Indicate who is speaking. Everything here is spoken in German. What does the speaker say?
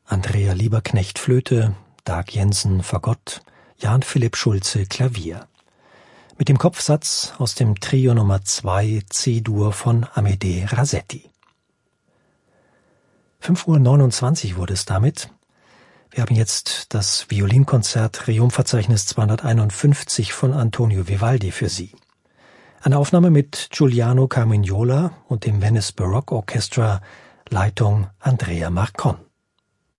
Speaker 1: Andrea Lieberknecht Flöte, Dag Jensen Fagott, Jan Philipp Schulze Klavier. Mit dem Kopfsatz aus dem Trio Nummer 2 C-Dur von Amédée Rasetti. 5:29 wurde es damit. Wir haben jetzt das Violinkonzert Triumphverzeichnis 251 von Antonio Vivaldi für Sie. Eine Aufnahme mit Giuliano Carmignola und dem Venice Baroque Orchestra, Leitung Andrea Marcon.